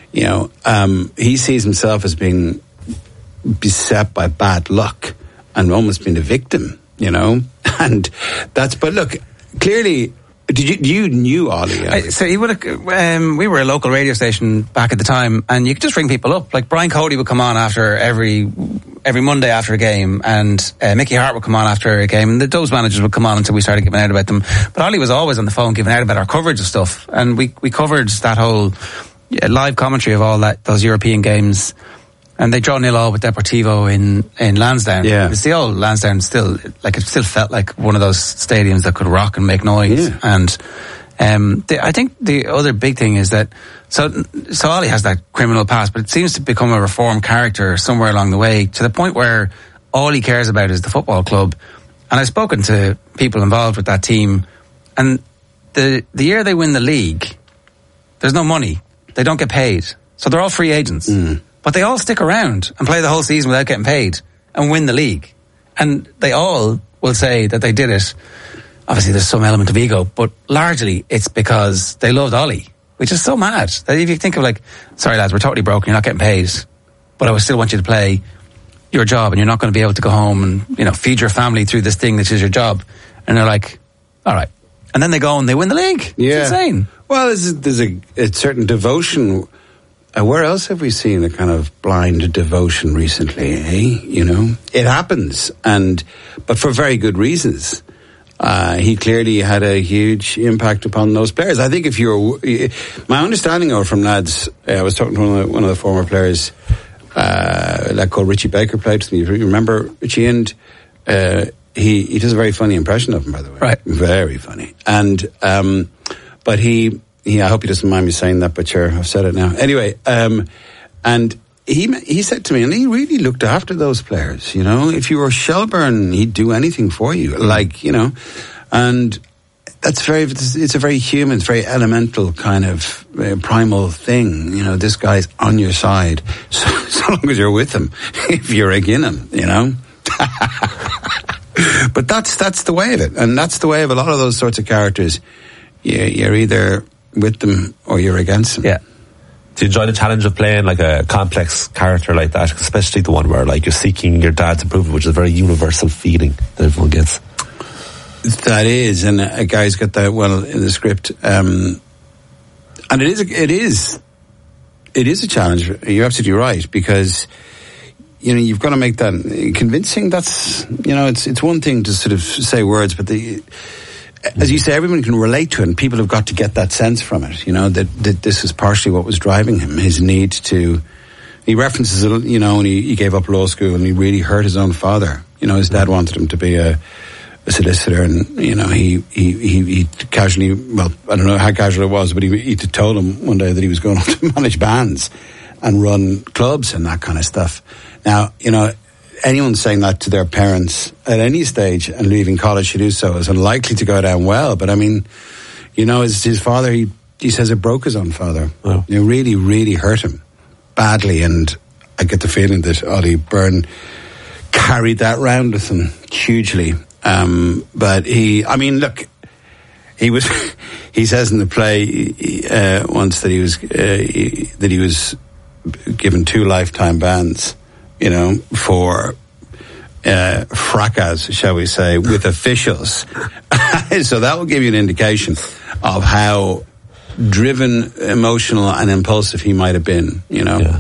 He sees himself as being beset by bad luck and almost being a victim, and but look, clearly, you knew Ollie? So he would have. We were a local radio station back at the time, and you could just ring people up. Like Brian Cody would come on after every Monday after a game, and Mickey Hart would come on after a game, and those managers would come on until we started giving out about them. But Ollie was always on the phone giving out about our coverage of stuff, and we covered that whole live commentary of all those European games. And they draw 0-0 with Deportivo in Lansdowne. Yeah. It's the old Lansdowne it still felt like one of those stadiums that could rock and make noise. Yeah. And I think the other big thing is that so Ollie has that criminal past, but it seems to become a reformed character somewhere along the way, to the point where all he cares about is the football club. And I've spoken to people involved with that team, and the year they win the league, there's no money. They don't get paid. So they're all free agents. Mm. But they all stick around and play the whole season without getting paid and win the league. And they all will say that they did it. Obviously, there's some element of ego, but largely it's because they loved Ollie, which is so mad. That if you think of sorry lads, we're totally broke, you're not getting paid, but I still want you to play your job, and you're not going to be able to go home and feed your family through this thing that is your job. And they're like, all right. And then they go and they win the league. Yeah. It's insane. Well, there's a certain devotion. Where else have we seen a kind of blind devotion recently, It happens, but for very good reasons. He clearly had a huge impact upon those players. I think my understanding from lads, I was talking to one of the former players, called Richie Baker, played with me. You remember Richie? And he does a very funny impression of him, by the way. Right. Very funny. And, but I hope he doesn't mind me saying that, but sure, I've said it now. Anyway, and he said to me, and he really looked after those players, If you were Shelburne, he'd do anything for you, and it's a very human, it's very elemental kind of primal thing, this guy's on your side, so long as you're with him, if you're against him, But that's the way of it, and that's the way of a lot of those sorts of characters. You're either with them or you're against them. Yeah. Do you enjoy the challenge of playing like a complex character like that, especially the one where you're seeking your dad's approval, which is a very universal feeling that everyone gets? That is, and a guy's got that well in the script, and it is a challenge. You're absolutely right, because you've got to make that convincing. That's it's one thing to sort of say words, but as you say, everyone can relate to it, and people have got to get that sense from it, that this is partially what was driving him, his need to... He references it, and he gave up law school, and he really hurt his own father. His dad wanted him to be a solicitor, and, he casually... Well, I don't know how casual it was, but he told him one day that he was going on to manage bands and run clubs and that kind of stuff. Now, anyone saying that to their parents at any stage and leaving college to do so is unlikely to go down well. But I mean, his father, he says it broke his own father. Oh. It really, really hurt him badly. And I get the feeling that Ollie Byrne carried that round with him hugely. But he says in the play once that he was given 2 lifetime bans, for fracas, shall we say, with officials. So that will give you an indication of how driven, emotional and impulsive he might have been, Yeah.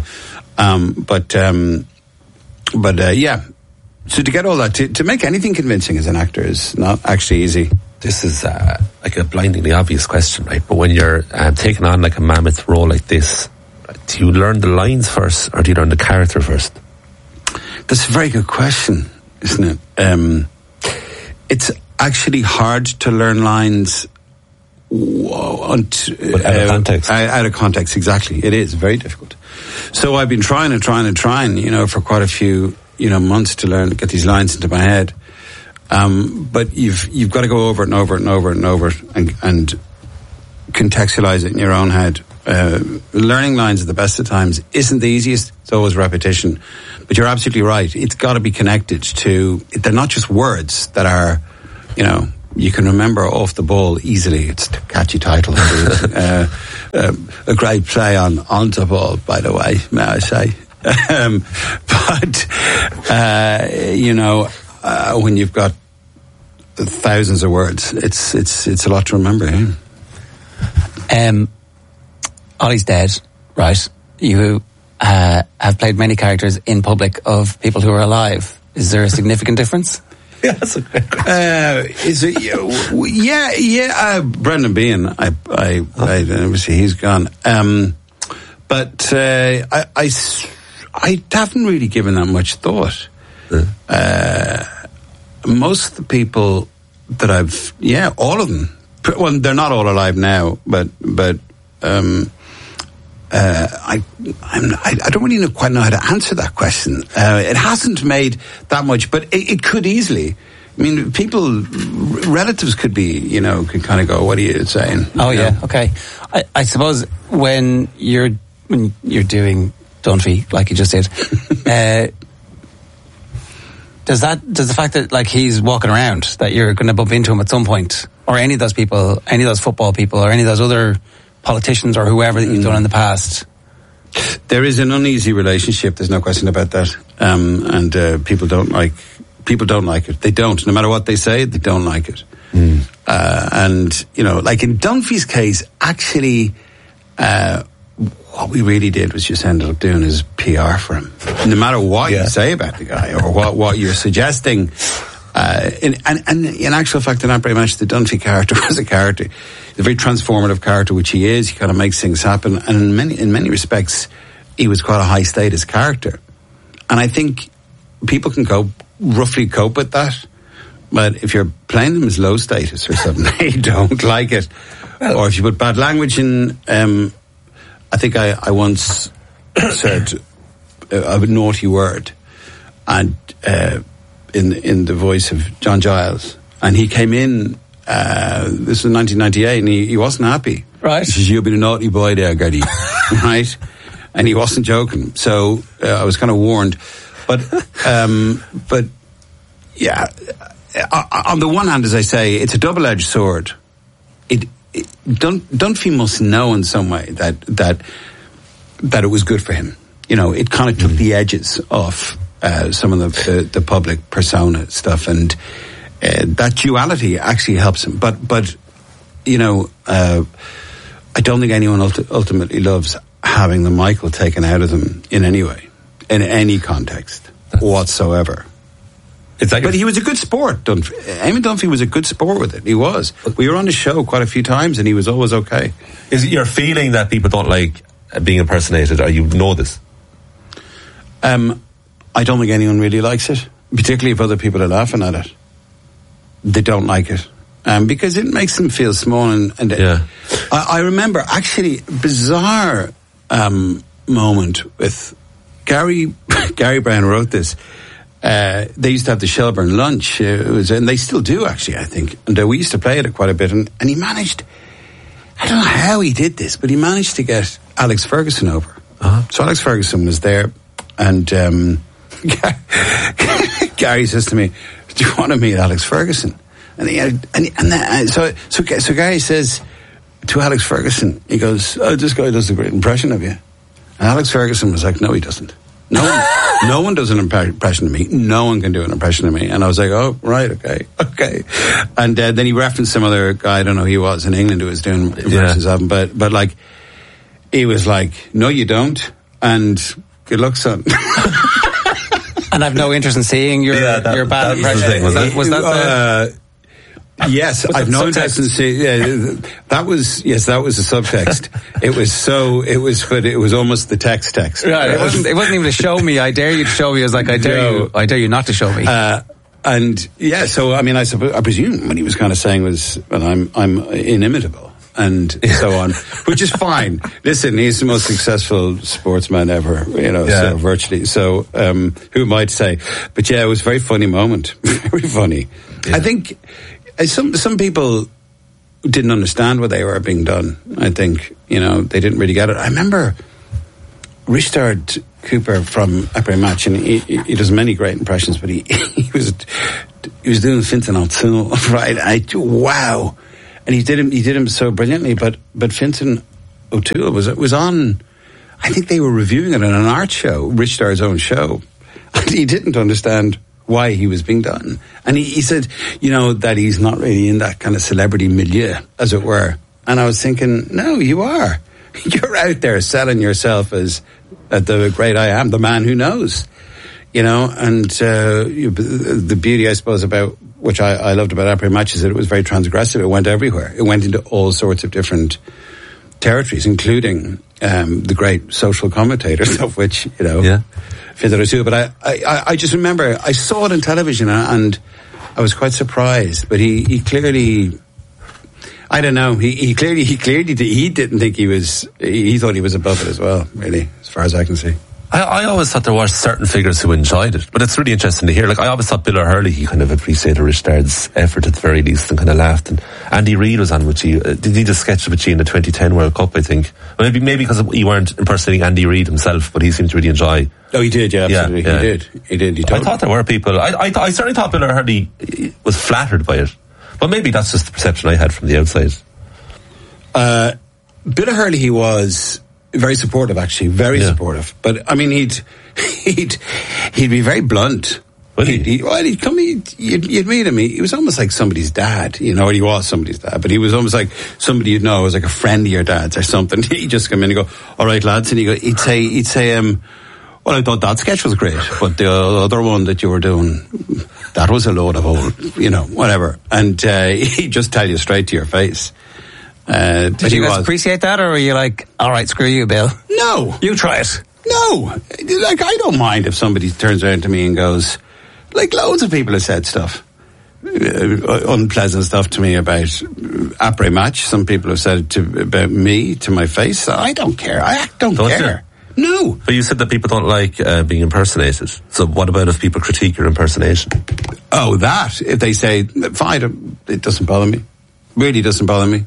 Yeah. So to get all that, to make anything convincing as an actor is not actually easy. This is like a blindingly obvious question, right? But when you're taking on like a mammoth role like this, do you learn the lines first or do you learn the character first? That's a very good question, isn't it? It's actually hard to learn lines out of context. Out of context, exactly. It is very difficult. So I've been trying, for quite a few months to get these lines into my head. But you've got to go over it and over it and over it and over it and contextualize it in your own head. Learning lines at the best of times isn't the easiest. It's always repetition. But you're absolutely right. It's got to be connected to, they're not just words that are, you can remember off the ball easily. It's a catchy title. A great play on the ball, by the way, may I say. When you've got thousands of words, it's a lot to remember. Ollie's dead, right? You have played many characters in public of people who are alive. Is there a significant difference? Yeah, that's a great question. Brendan Behan, I obviously he's gone. But I haven't really given that much thought. Most of the people that all of them. Well, they're not all alive now, but I don't really quite know how to answer that question. It hasn't made that much, but it could easily. I mean, relatives could be, could kind of go, "What are you saying?" Oh yeah, okay. I suppose when you're doing Dunphy, like you just did, does the fact that like he's walking around, that you're going to bump into him at some point, or any of those people, any of those football people, or any of those other politicians or whoever that you've done in the past? There is an uneasy relationship. There's no question about that. And people don't like it. They don't. No matter what they say, they don't like it. And like in Dunphy's case, actually, what we really did was just ended up doing his PR for him. No matter what you say about the guy or what you're suggesting. In actual fact, in that very much, the Dunphy character was a character, a very transformative character, which he is. He kind of makes things happen, and in many respects, he was quite a high status character. And I think people can roughly cope with that. But if you're playing them as low status or something, they don't like it. Or if you put bad language in, I think I once said a naughty word, and in the voice of John Giles, and he came in. This was 1998, and he wasn't happy. Right, he says, "You'll be the naughty boy there, Gertie." Right, and he wasn't joking. So I was kind of warned, but yeah. On the one hand, as I say, it's a double-edged sword. Dunphy must know in some way that it was good for him. It kind of took the edges off some of the public persona stuff, and that duality actually helps him. But I don't think anyone ultimately loves having the Michael taken out of them in any way, in any context whatsoever. But he was a good sport. Eamon Dunphy was a good sport with it. He was. We were on the show quite a few times, and he was always okay. Is it your feeling that people don't like being impersonated, or you know this? I don't think anyone really likes it, particularly if other people are laughing at it. They don't like it. Because it makes them feel small. And yeah. I remember actually a bizarre moment with Gary Brown wrote this. They used to have the Shelburne lunch, and they still do actually, I think. And we used to play it quite a bit, and he managed, I don't know how he did this, but he managed to get Alex Ferguson over. Uh-huh. So Alex Ferguson was there, and Gary says to me, "Do you want to meet Alex Ferguson?" So Gary says to Alex Ferguson, he goes, "Oh, this guy does a great impression of you." And Alex Ferguson was like, "No, he doesn't. No one does an impression of me. No one can do an impression of me." And I was like, "Oh, right, okay." And then he referenced some other guy, I don't know who he was, in England who was doing impressions of him. But like, he was like, "No, you don't. And good luck, son." And I've no interest in seeing your bad impression. Was that yes, I've no interest in seeing. Yeah, that was the subtext. It was almost the text. Right. It wasn't even a show me. I dare you to show me. It was like I dare you not to show me. And yeah, so I mean, I presume what he was kind of saying was, "Well, I'm inimitable." and so on, which is fine. Listen, he's the most successful sportsman ever, so virtually. So, who am I to say? But yeah, it was a very funny moment. Very funny. Yeah. I think some people didn't understand what they were being done. I think, they didn't really get it. I remember Richard Cooper from Après Match, and he does many great impressions, but he was doing Fintan O'Toole, right? Wow. And he did him so brilliantly, but Fintan O'Toole was on, I think they were reviewing it on an art show, Richard's own show, and he didn't understand why he was being done. And he said, that he's not really in that kind of celebrity milieu, as it were. And I was thinking, no, you are. You're out there selling yourself as the great I am, the man who knows. And the beauty, I suppose, about which I loved about Après Match is that it was very transgressive. It went everywhere. It went into all sorts of different territories, including the great social commentators, of which, Fintan O'Toole. But I just remember, I saw it on television and I was quite surprised. But he clearly, I don't know, he clearly he didn't think he thought he was above it as well, really, as far as I can see. I always thought there were certain figures who enjoyed it, but it's really interesting to hear. Like, I always thought Bill O'Hurley, he kind of appreciated Richard's effort at the very least and kind of laughed. And Andy Reid was on with you. Did he just sketch with you in the 2010 World Cup, I think? Well, maybe because you weren't impersonating Andy Reid himself, but he seemed to really enjoy. Oh, he did, yeah, absolutely. Yeah. He did. I thought there were people. I certainly thought Bill O'Hurley was flattered by it. But maybe that's just the perception I had from the outside. Bill O'Hurley, he was very supportive, actually, very supportive. But I mean, he'd be very blunt. He'd come. You'd meet him. He was almost like somebody's dad, or he was somebody's dad. But he was almost like somebody you'd know was like a friend of your dad's or something. He'd just come in and go, "All right, lads," and he'd say, "Well, I thought that sketch was great, but the other one that you were doing, that was a load of old, whatever." And he'd just tell you straight to your face. Did you guys appreciate that, or were you like, all right, screw you, Bill? No. You try it. No. Like, I don't mind if somebody turns around to me and goes, like, loads of people have said stuff, unpleasant stuff to me about Après Match. Some people have said it about me, to my face. I don't care. I don't care. You? No. But you said that people don't like being impersonated. So what about if people critique your impersonation? Oh, that. If they say, fine, it doesn't bother me. Really doesn't bother me.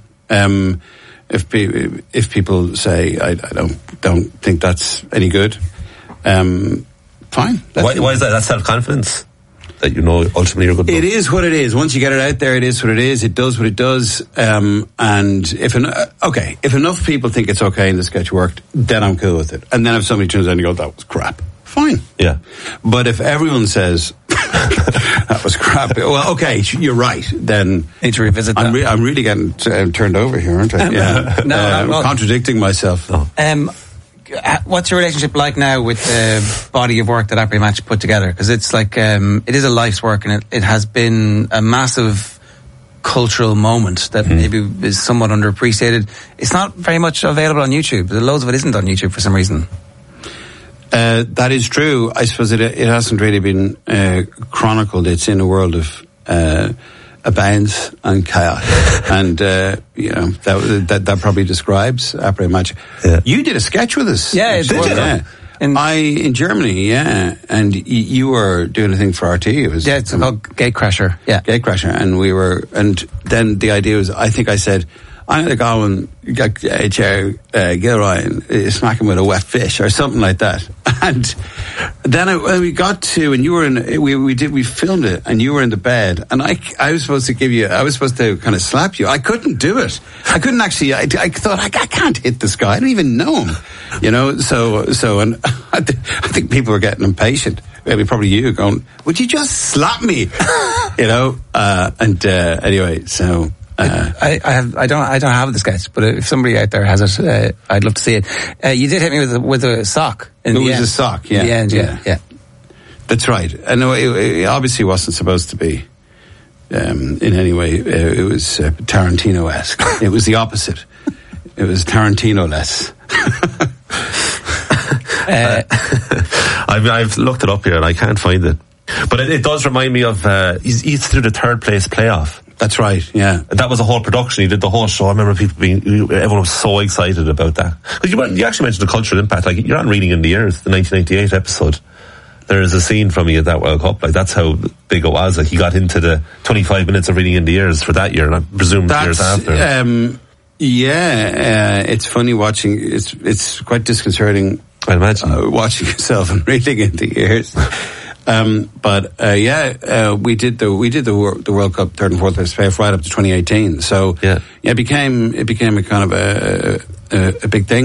If people say I don't think that's any good, fine. Why is that? That's self-confidence that ultimately you're good. It is what it is. Once you get it out there, it is what it is. It does what it does. And if enough people think it's okay and the sketch worked, then I'm cool with it. And then if somebody turns around and goes, that was crap, fine. Yeah. But if everyone says that was crap, well, okay, you're right. Then need to revisit that. I'm really getting turned over here, aren't I? I'm contradicting myself. What's your relationship like now with the body of work that Après Match put together? Because it's like it is a life's work, and it has been a massive cultural moment that maybe is somewhat underappreciated. It's not very much available on YouTube. Loads of it isn't on YouTube for some reason. That is true. I suppose it hasn't really been chronicled. It's in a world of abounds and chaos, and that probably describes Après Match. Yeah. You did a sketch with us. Yeah, in Germany, and you were doing a thing for RT. It's called Gatecrasher. Yeah, Gatecrasher, and then the idea was, I think I said, I'm going to go and get Gilroy and smack him with a wet fish or something like that. And then we got to, and you were in, we filmed it, and you were in the bed, and I was supposed to kind of slap you. I couldn't do it. I couldn't actually, I thought, I can't hit this guy. I don't even know him, so, and I think people were getting impatient. Maybe probably you going, would you just slap me? Anyway, so. I don't have the sketch, but if somebody out there has it, I'd love to see it. You did hit me with a sock. It was a sock, yeah. In the end, yeah. That's right. I know it obviously wasn't supposed to be in any way. It was Tarantino-esque. It was the opposite. It was Tarantino-less. I've looked it up here and I can't find it. But it does remind me of he's through the third place playoff. That's right, yeah. That was a whole production. He did the whole show. I remember everyone was so excited about that. Because you actually mentioned the cultural impact. Like, you're on Reading in the Ears, the 1998 episode. There is a scene from you at that World Cup. Like, that's how big it was. Like, he got into the 25 minutes of Reading in the Ears for that year, and I presume years after. It's funny watching. It's quite disconcerting. I imagine watching yourself and Reading in the Ears. We did the World Cup third and fourth place right up to 2018. So it became a kind of a big thing.